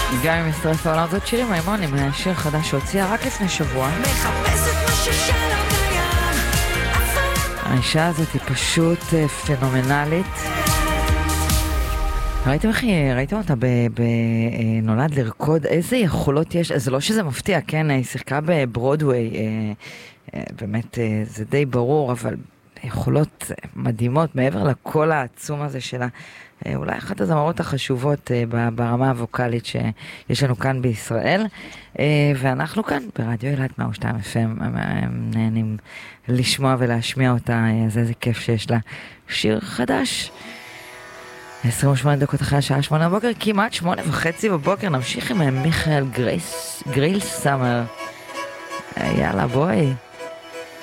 גם עם ישרף העולם, זאת שירי מימון עם שיר חדש שהוציאה רק לפני שבוע. האישה הזאת היא פשוט פנומנלית. ראיתם אותה בנולד לרקוד, איזה יכולות יש, זה לא שזה מפתיע, כן, היא שיחקה בברודווי, באמת זה די ברור, אבל יכולות מדהימות מעבר לקול העצום הזה שלה, אולי אחת הזמרות החשובות ברמה הווקלית שיש לנו כאן בישראל, ואנחנו כאן ברדיו אילת 102 FM, נהנים לשמוע ולהשמיע אותה, אז איזה כיף שיש לה שיר חדש. 28 דקות אחרי השעה 8 בבוקר, כמעט 8:30 בבוקר, נמשיך עם מיכאל גריל סאמר. יאללה בואי.